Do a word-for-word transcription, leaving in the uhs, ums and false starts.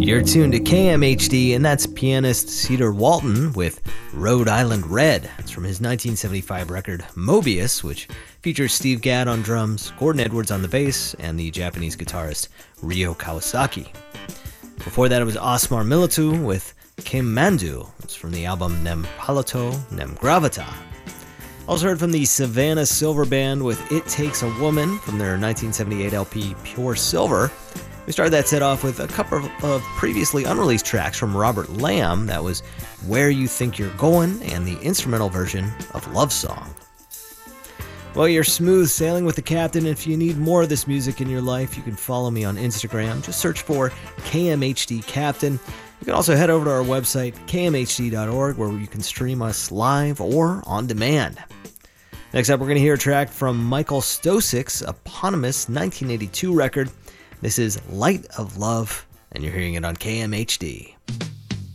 You're tuned to K M H D, and that's pianist Cedar Walton with Rhode Island Red. It's from his nineteen seventy-five record Mobius, which features Steve Gadd on drums, Gordon Edwards on the bass, and the Japanese guitarist Ryo Kawasaki. Before that, it was Osmar Militu with Kim Mandu. It's from the album Nem Palato, Nem Gravata. Also heard from the Savannah Silver Band with It Takes a Woman from their nineteen seventy-eight L P Pure Silver. We started that set off with a couple of previously unreleased tracks from Robert Lamb. That was Where You Think You're Going and the instrumental version of Love Song. Well, you're smooth sailing with the Captain. If you need more of this music in your life, you can follow me on Instagram. Just search for K M H D Captain. You can also head over to our website, K M H D dot org, where you can stream us live or on demand. Next up, we're going to hear a track from Michael Stosik's eponymous nineteen eighty-two record. This is Light of Love, and you're hearing it on K M H D.